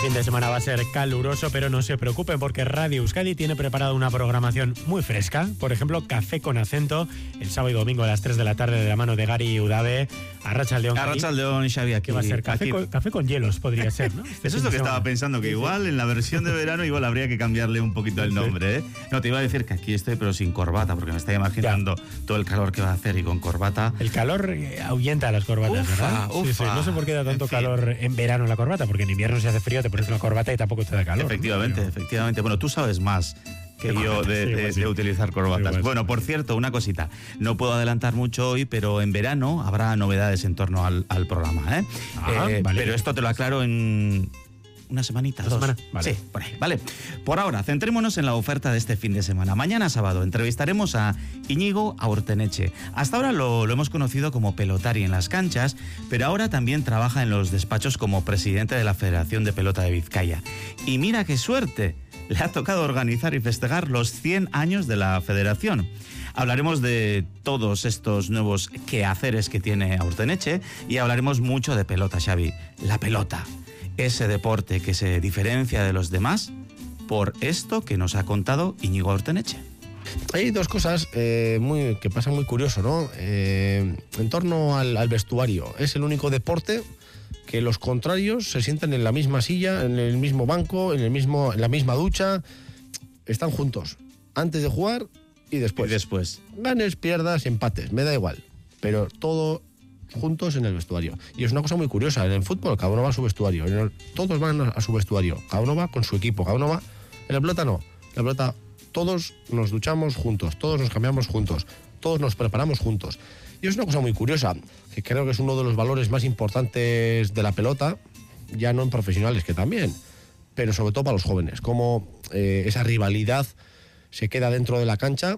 fin de semana va a ser caluroso, pero no se preocupen porque Radio Euskadi tiene preparada una programación muy fresca. Por ejemplo, Café con Acento, el sábado y domingo a las 3 de la tarde de la mano de Gary Udabe. Arratsaldeon. Arratsaldeon, Xavi, aquí. ¿Qué va a ser? Café con hielos podría ser, ¿no? Eso es lo que estaba pensando, que igual en la versión de verano igual habría que cambiarle un poquito el nombre, ¿eh? No, te iba a decir que aquí estoy pero sin corbata, porque me estoy imaginando todo el calor que va a hacer y con corbata. El calor ahuyenta a las corbatas, ¿verdad? Sí. No sé por qué da tanto calor en verano la corbata, porque en invierno se hace frío, te pones una corbata y tampoco te da calor. Efectivamente. Bueno, tú sabes más que yo de utilizar corbatas. Bueno, por cierto, una cosita. No puedo adelantar mucho hoy, pero en verano habrá novedades en torno al programa, ¿eh? Vale. Pero esto te lo aclaro en una semanita, dos. Vale. Sí, por ahí, vale. Por ahora, centrémonos en la oferta de este fin de semana. Mañana sábado entrevistaremos a Íñigo Aurteneche. Hasta ahora lo hemos conocido como pelotari en las canchas, pero ahora también trabaja en los despachos como presidente de la Federación de Pelota de Vizcaya. Y mira qué suerte, le ha tocado organizar y festejar los 100 años de la federación. Hablaremos de todos estos nuevos quehaceres que tiene Aurteneche y hablaremos mucho de pelota, Xavi. La pelota, ese deporte que se diferencia de los demás por esto que nos ha contado Íñigo Aurteneche. Hay dos cosas que pasan muy curioso, ¿no? En torno al vestuario. Es el único deporte que los contrarios se sientan en la misma silla, en el mismo banco, en la misma ducha. Están juntos, antes de jugar y después. Ganes, pierdas, empates, me da igual. Pero todo juntos en el vestuario. Y es una cosa muy curiosa. En el fútbol cada uno va a su vestuario. Todos van a su vestuario. Cada uno va con su equipo. Cada uno va... En la pelota no. En la pelota todos nos duchamos juntos. Todos nos cambiamos juntos. Todos nos preparamos juntos. Y es una cosa muy curiosa, que creo que es uno de los valores más importantes de la pelota, ya no en profesionales, que también, pero sobre todo para los jóvenes. Cómo esa rivalidad se queda dentro de la cancha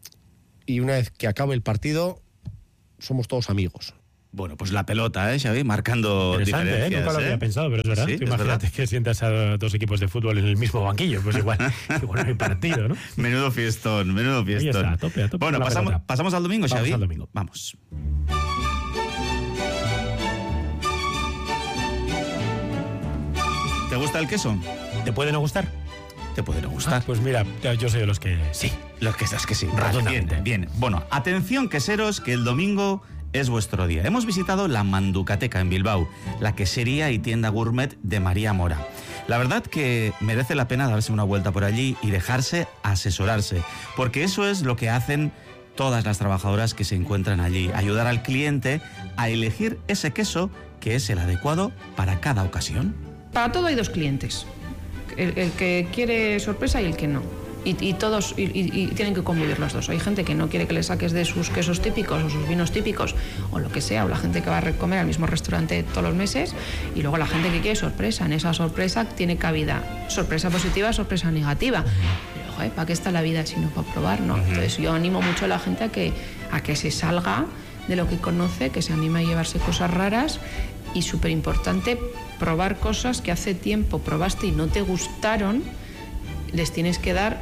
y una vez que acabe el partido somos todos amigos. Bueno, pues la pelota, Xavi, marcando diferencias. Nunca lo había pensado, pero es verdad. Sí, imagínate que sientas a dos equipos de fútbol en el mismo banquillo, pues igual no hay partido, ¿no? Menudo fiestón. Ahí está, a tope. Bueno, pasamos al domingo, Xavi. Vamos al domingo. Vamos. ¿Te gusta el queso? ¿Te puede no gustar? Te puede no gustar. Pues mira, yo soy de los que sí. Los que estás que sí. Rotundamente. Bien. Bueno, atención, queseros, que el domingo es vuestro día. Hemos visitado la Manducateca en Bilbao, la quesería y tienda gourmet de María Mora. La verdad que merece la pena darse una vuelta por allí y dejarse asesorarse, porque eso es lo que hacen todas las trabajadoras que se encuentran allí, ayudar al cliente a elegir ese queso que es el adecuado para cada ocasión. Para todo hay dos clientes, el que quiere sorpresa y el que no. Y todos tienen que convivir los dos. Hay gente que no quiere que le saques de sus quesos típicos o sus vinos típicos o lo que sea, o la gente que va a comer al mismo restaurante todos los meses, y luego la gente que quiere sorpresa. En esa sorpresa tiene cabida sorpresa positiva, sorpresa negativa. Pero, ¿para qué está la vida si no para probar, no? Entonces yo animo mucho a la gente a que se salga de lo que conoce, que se anime a llevarse cosas raras, y súper importante, probar cosas que hace tiempo probaste y no te gustaron. Les tienes que dar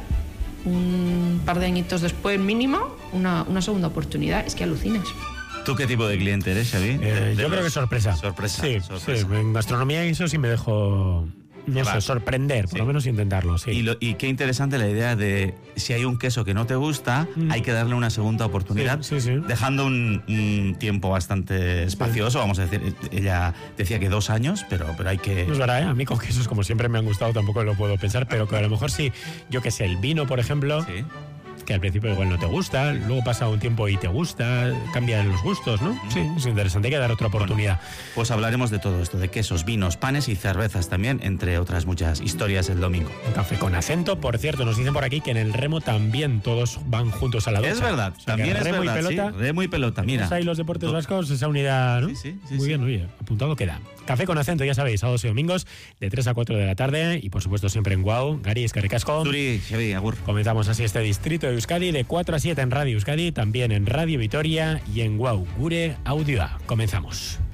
un par de añitos después mínimo una segunda oportunidad. Es que alucinas. ¿Tú qué tipo de cliente eres, Xavi? Yo creo que sorpresa. Sí. En gastronomía eso sí me dejo sorprender, por lo menos intentarlo. Sí. Y qué interesante la idea de si hay un queso que no te gusta, hay que darle una segunda oportunidad, dejando un tiempo bastante espacioso, vamos a decir. Ella decía que 2 años, pero hay que... No es verdad, a mí con quesos como siempre me han gustado, tampoco lo puedo pensar, pero que a lo mejor sí, yo que sé, el vino, por ejemplo... Sí. Que al principio igual no te gusta, luego pasa un tiempo y te gusta, cambian los gustos, ¿no? Sí, es interesante, hay que dar otra oportunidad. Bueno, pues hablaremos de todo esto, de quesos, vinos, panes y cervezas también, entre otras muchas historias el domingo. Café con Acento, por cierto, nos dicen por aquí que en el remo también todos van juntos a la ducha. Es verdad, o sea, también es remo verdad, y pelota, sí, remo y pelota, mira. Ahí los deportes vascos, esa unidad, ¿no? Sí, muy bien, oye, apuntado queda. Café con Acento, ya sabéis, sábados y domingos, de 3 a 4 de la tarde, y por supuesto siempre en Guau. Gary, eskerrik asko. Zuri, Xavi, agur. Comenzamos así este distrito de Euskadi de 4 a 7 en Radio Euskadi, también en Radio Vitoria y en Guau, Gure Audioa. Comenzamos.